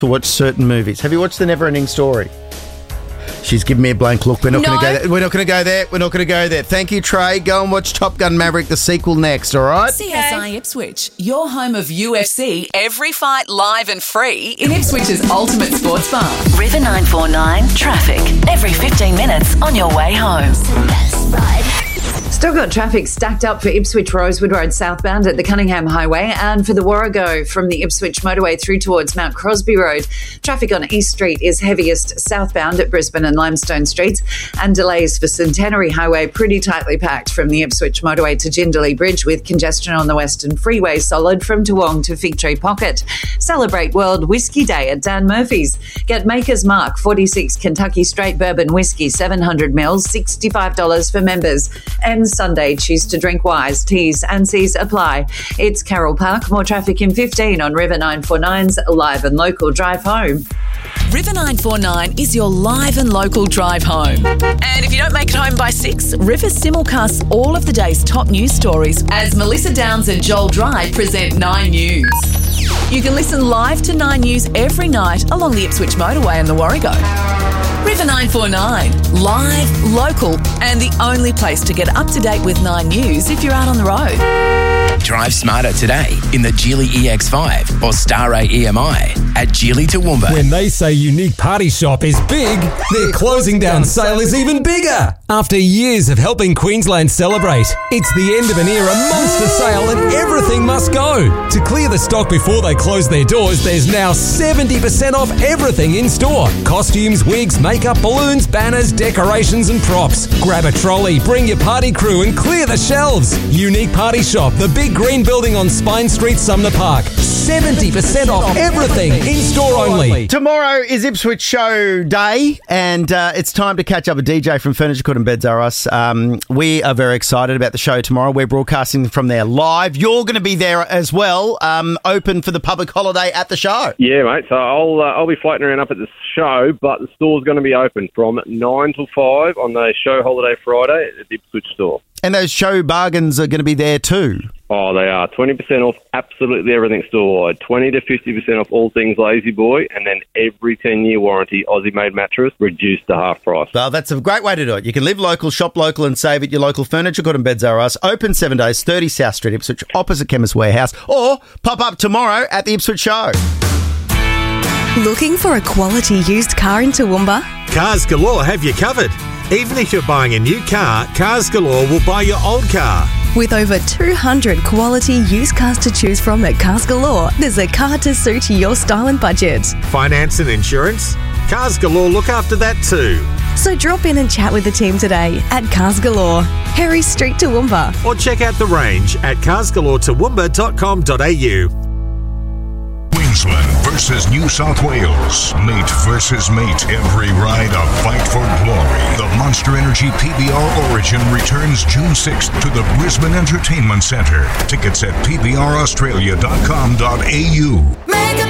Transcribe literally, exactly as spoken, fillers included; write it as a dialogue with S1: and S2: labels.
S1: to watch certain movies. Have you watched The Neverending Story? She's giving me a blank look. We're not
S2: No.
S1: going to go there. We're not going to go there. We're not going to go there. Thank you, Trey. Go and watch Top Gun Maverick, the sequel, next, all right?
S3: C S I Ipswich, your home of U F C, every fight live and free in Ipswich's ultimate sports bar.
S4: River nine four nine traffic. Every fifteen minutes on your way home.
S5: Still got traffic stacked up for Ipswich Rosewood Road southbound at the Cunningham Highway and for the Warrego from the Ipswich motorway through towards Mount Crosby Road. Traffic on East Street is heaviest southbound at Brisbane and Limestone Streets, and delays for Centenary Highway pretty tightly packed from the Ipswich motorway to Jindalee Bridge, with congestion on the Western Freeway solid from Toowong to Fig Tree Pocket. Celebrate World Whiskey Day at Dan Murphy's. Get Maker's Mark forty-six Kentucky Straight Bourbon Whiskey seven hundred mils, sixty-five dollars for members. And Sunday, choose to drink wise. T's and C's apply. It's Carroll Park. More traffic in fifteen on River nine four nine's live and local drive home.
S3: River nine four nine is your live and local drive home. And if you don't make it home by six, River simulcasts all of the day's top news stories as Melissa Downs and Joel Dry present Nine News. You can listen live to Nine News every night along the Ipswich motorway and the Warrego. River nine four nine, live, local, and the only place to get up to date with Nine News if you're out on the road.
S6: Drive smarter today in the Geely E X five or Star A E M I at Geely Toowoomba.
S7: When they say Unique Party Shop is big, their closing down sale is even bigger. After years of helping Queensland celebrate, it's the end of an era monster sale and everything must go. To clear the stock before they close their doors, there's now seventy percent off everything in store. Costumes, wigs, makeup, balloons, banners, decorations and props. Grab a trolley, bring your party crew and clear the shelves. Unique Party Shop, the big green building on Spine Street, Sumner Park. seventy percent off everything, in store only.
S1: Tomorrow is Ipswich Show Day, and uh, it's time to catch up with D J from Furniture Court and Beds R Us. Um, we are very excited about the show tomorrow. We're broadcasting from there live. You're going to be there as well, um, open for the public holiday at the show.
S8: Yeah, mate. So I'll uh, I'll be floating around up at the show, but the store's going to be open from nine till five on the show holiday Friday at the Ipswich store.
S1: And those show bargains are going to be there too.
S8: Oh, they are. twenty percent off absolutely everything store-wide. twenty to fifty percent off all things Lazy Boy. And then every ten-year warranty Aussie-made mattress reduced to half price.
S1: Well, that's a great way to do it. You can live local, shop local and save at your local Furniture Court and Beds R Us. Open seven days, thirty South Street, Ipswich, opposite Chemist Warehouse. Or pop up tomorrow at the Ipswich Show.
S9: Looking for a quality used car in Toowoomba?
S10: Cars Galore have you covered. Even if you're buying a new car, Cars Galore will buy your old car.
S9: With over two hundred quality used cars to choose from at Cars Galore, there's a car to suit your style and budget.
S10: Finance and insurance? Cars Galore look after that too.
S9: So drop in and chat with the team today at Cars Galore, Harry Street, Toowoomba.
S10: Or check out the range at cars galore toowoomba dot com dot a u.
S11: Queensland versus New South Wales. Mate versus mate. Every ride a fight for glory. The Monster Energy P B R Origin returns June sixth to the Brisbane Entertainment Centre. Tickets at p b r australia dot com dot a u.
S3: Make a